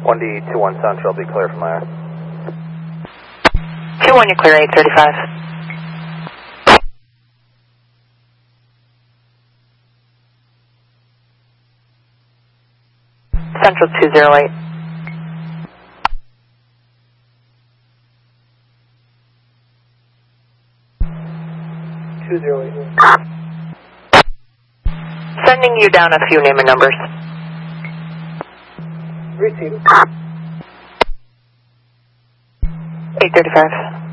1D21 Central, be clear from there. 2-1, you're clear, 835. Central 208. Sending you down a few name and numbers. Receive. 835.